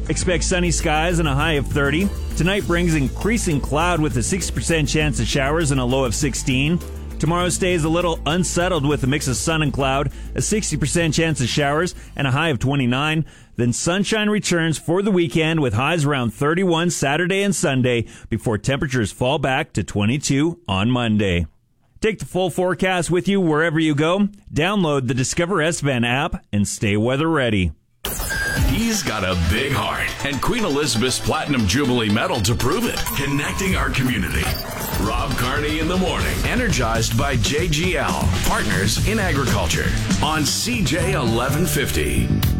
Expect sunny skies and a high of 30. Tonight brings increasing cloud with a 60% chance of showers and a low of 16. Tomorrow stays a little unsettled with a mix of sun and cloud, a 60% chance of showers, and a high of 29. Then sunshine returns for the weekend with highs around 31 Saturday and Sunday before temperatures fall back to 22 on Monday. Take the full forecast with you wherever you go. Download the Discover S-Van app and stay weather ready. He's got a big heart and Queen Elizabeth's Platinum Jubilee Medal to prove it. Connecting our community. Rob Carney in the morning. Energized by JGL, Partners in Agriculture on CJ 1150.